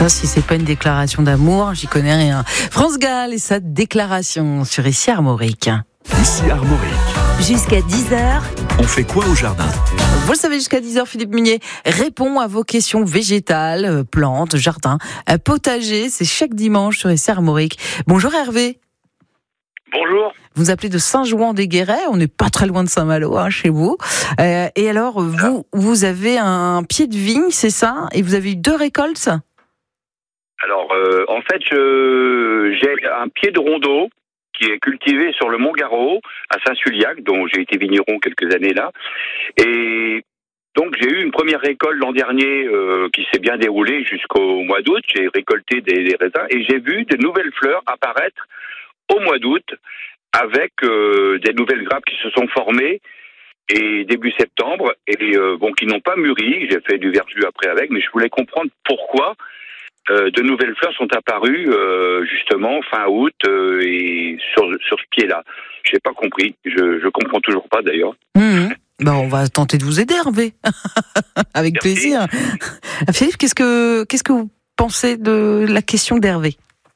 Ça, si c'est pas une déclaration d'amour, j'y connais rien. France Gall et sa déclaration sur Ici Armorique. Ici Armorique. Jusqu'à 10h. On fait quoi au jardin ? Vous le savez, jusqu'à 10h, Philippe Munier répond à vos questions végétales, plantes, jardin, potager. C'est chaque dimanche sur Ici Armorique. Bonjour Hervé. Bonjour. Vous appelez de Saint-Jouan-des-Guérets, on n'est pas très loin de Saint-Malo, chez vous. Et alors, vous avez un pied de vigne, c'est ça ? Et vous avez eu 2 récoltes ? Alors, en fait, j'ai un pied de rondeau qui est cultivé sur le Mont Garot, à Saint-Suliac, dont j'ai été vigneron quelques années là. Et donc, j'ai eu une première récolte l'an dernier qui s'est bien déroulée jusqu'au mois d'août. J'ai récolté des raisins et j'ai vu de nouvelles fleurs apparaître au mois d'août avec des nouvelles grappes qui se sont formées et début septembre et qui n'ont pas mûri. J'ai fait du verjus après avec, mais je voulais comprendre pourquoi de nouvelles fleurs sont apparues justement fin août et sur ce pied-là. Je n'ai pas compris. Je comprends toujours pas d'ailleurs. On va tenter de vous aider, Hervé. Avec Merci. plaisir. Philippe, qu'est-ce que vous pensez de la question d'Hervé ?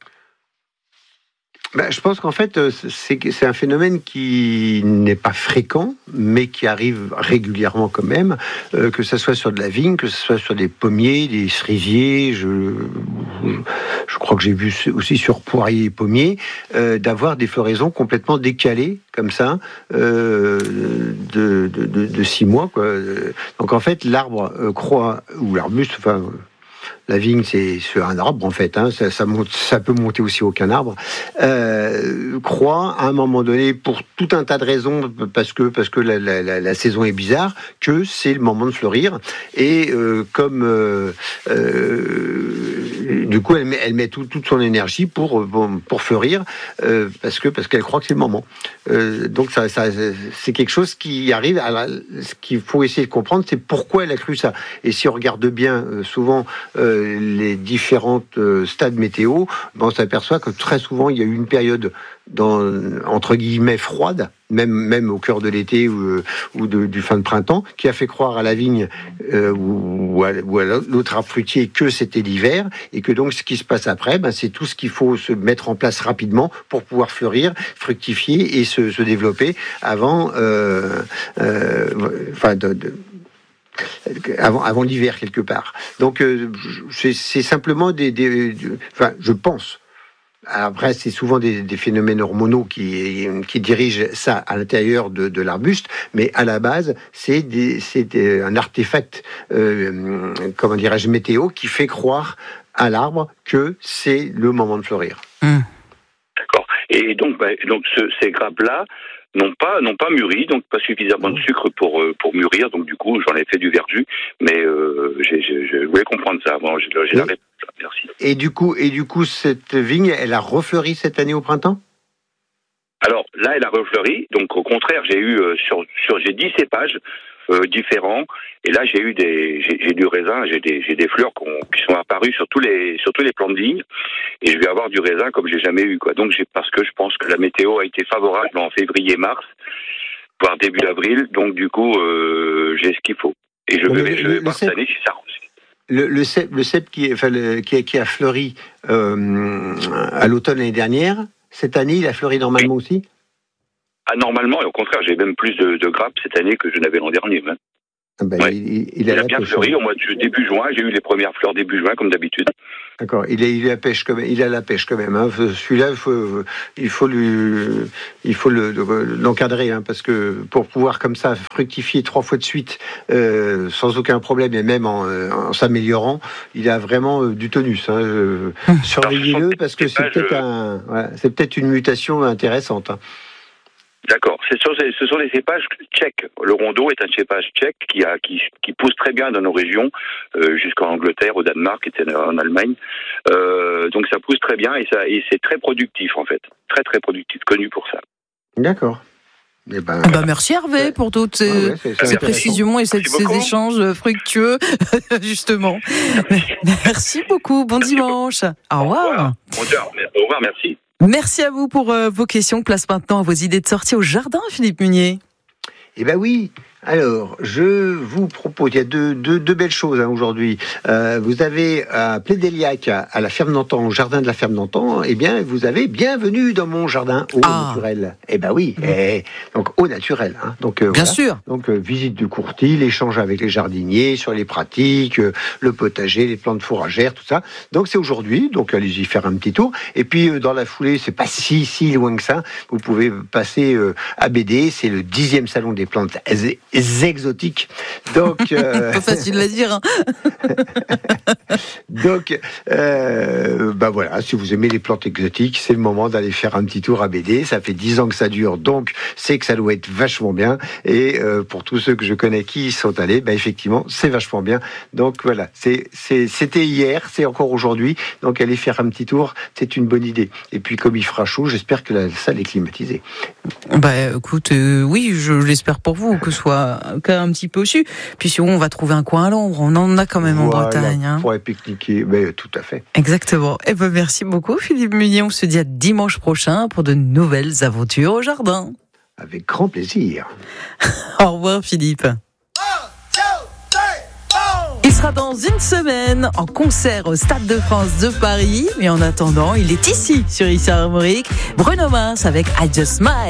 Je pense qu'en fait, c'est un phénomène qui n'est pas fréquent, mais qui arrive régulièrement quand même, que ce soit sur de la vigne, que ce soit sur des pommiers, des cerisiers, je crois que j'ai vu aussi sur poiriers et pommiers, d'avoir des floraisons complètement décalées, comme ça, de 6 mois, quoi. Donc en fait, l'arbre croît, ou l'arbuste, la vigne, c'est un arbre, en fait. Ça peut monter aussi aucun arbre. Croît à un moment donné, pour tout un tas de raisons, parce que la saison est bizarre, que c'est le moment de fleurir. Et du coup, elle met toute son énergie pour fleurir, parce qu'elle croit que c'est le moment. Donc ça, c'est quelque chose qui arrive. Ce qu'il faut essayer de comprendre, c'est pourquoi elle a cru ça. Et si on regarde bien, souvent, les différentes stades météo, on s'aperçoit que très souvent il y a eu une période entre guillemets froide, même au cœur de l'été ou du fin de printemps, qui a fait croire à la vigne ou à l'autre arbre fruitier que c'était l'hiver, et que donc ce qui se passe après, c'est tout ce qu'il faut se mettre en place rapidement pour pouvoir fleurir, fructifier et se développer avant avant l'hiver quelque part. Donc c'est simplement je pense. Après, c'est souvent des phénomènes hormonaux qui dirigent ça à l'intérieur de l'arbuste, mais à la base, c'est un artefact, météo, qui fait croire à l'arbre que c'est le moment de fleurir. D'accord. Et donc ces grappes-là n'ont pas mûri, donc pas suffisamment de sucre pour mûrir, donc du coup j'en ai fait du verjus, mais je voulais comprendre ça. Bon, j'ai la réponse. Merci. Et du coup, cette vigne, elle a refleuri cette année au printemps ? Alors là, elle a refleuri, donc au contraire, j'ai eu j'ai 10 cépages différents, et là j'ai du raisin, j'ai des fleurs qui sont apparues sur tous les plants de vigne, et je vais avoir du raisin comme j'ai jamais eu, quoi. Donc parce que je pense que la météo a été favorable en février-mars, voire début avril, donc du coup j'ai ce qu'il faut. Et je vais voir cette année si ça rose. Le cep qui a fleuri à l'automne l'année dernière, cette année, il a fleuri normalement aussi ? Normalement, et au contraire, j'ai même plus de grappes cette année que je n'avais l'an dernier. Même. Il a bien fleuri au mois de début juin. J'ai eu les premières fleurs début juin, comme d'habitude. D'accord. Il a la pêche quand même. Hein. Celui-là, il faut l'encadrer, parce que pour pouvoir comme ça fructifier 3 fois de suite sans aucun problème et même en s'améliorant, il a vraiment du tonus. Surveillez-le parce que c'est peut-être une mutation intéressante. D'accord. Ce sont des cépages tchèques. Le rondeau est un cépage tchèque qui pousse très bien dans nos régions, jusqu'en Angleterre, au Danemark, et en Allemagne. Donc ça pousse très bien et c'est très productif en fait. Très très productif, connu pour ça. D'accord. Merci Hervé pour toutes ces précisions et ces échanges fructueux, justement. Merci beaucoup. Bon dimanche. Au revoir. Au revoir, merci. Merci à vous pour vos questions. Place maintenant à vos idées de sortie au jardin, Philippe Munier. Oui, Alors, je vous propose, il y a deux belles choses aujourd'hui. Vous avez à Plédéliac, à la ferme d'Antan, au jardin de la ferme d'Antan, eh bien, vous avez bienvenue dans mon jardin eau naturelle. Eh ben oui, donc eau naturelle. Hein. Donc, bien sûr. Donc, visite du courtil, échange avec les jardiniers sur les pratiques, le potager, les plantes fourragères, tout ça. Donc, c'est aujourd'hui, donc allez-y faire un petit tour. Et puis, dans la foulée, c'est pas si loin que ça. Vous pouvez passer à BD, c'est le 10e salon des plantes exotiques. Donc, pas facile à dire. Hein. Donc, voilà, si vous aimez les plantes exotiques, c'est le moment d'aller faire un petit tour à BD. Ça fait 10 ans que ça dure, donc c'est que ça doit être vachement bien. Et pour tous ceux que je connais qui y sont allés, effectivement, c'est vachement bien. Donc voilà, c'était hier, c'est encore aujourd'hui. Donc aller faire un petit tour, c'est une bonne idée. Et puis comme il fera chaud, j'espère que la salle est climatisée. Écoute, oui, je l'espère pour vous, que ce soit un petit peu au-dessus. Puis si on va trouver un coin à l'ombre, on en a quand même en Bretagne. Hein. Pour pique-niquer, tout à fait. Exactement. Merci beaucoup Philippe Munier. On se dit à dimanche prochain pour de nouvelles aventures au jardin. Avec grand plaisir. Au revoir Philippe. Il sera dans une semaine en concert au Stade de France de Paris. Mais en attendant, il est ici sur Ici Armorique. Bruno Mars avec I Just Smile.